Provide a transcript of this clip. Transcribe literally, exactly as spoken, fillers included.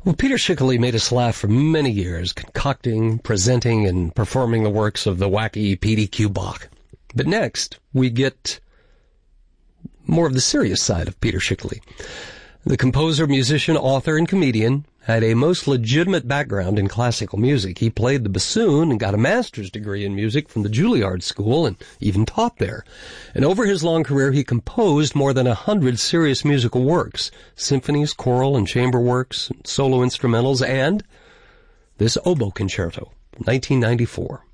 Well, Peter Schickele made us laugh for many years, concocting, presenting, and performing the works of the wacky P D Q Bach. But next, we get more of the serious side of Peter Schickele. The composer, musician, author, and comedian had a most legitimate background in classical music. He played the bassoon and got a master's degree in music from the Juilliard School and even taught there. And over his long career, he composed more than a hundred serious musical works, symphonies, choral, and chamber works, and solo instrumentals, and this oboe concerto, nineteen ninety-four.